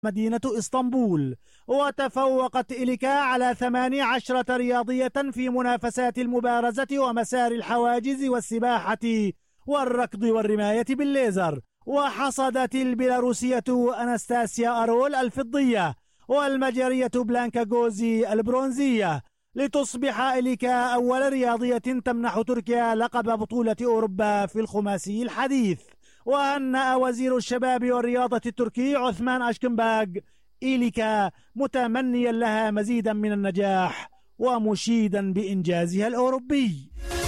مدينة إسطنبول. وتفوقت إليكا على 18 رياضية في منافسات المبارزة ومسار الحواجز والسباحة والركض والرماية بالليزر. وحصدت البيلاروسية أناستاسيا أرول الفضية والمجرية بلانكا غوزي البرونزية، لتصبح إليكا أول رياضية تمنح تركيا لقب بطولة أوروبا في الخماسي الحديث. وهنأ وزير الشباب والرياضة التركي عثمان أشكنباغ إليكا متمنيا لها مزيدا من النجاح ومشيدا بإنجازها الأوروبي.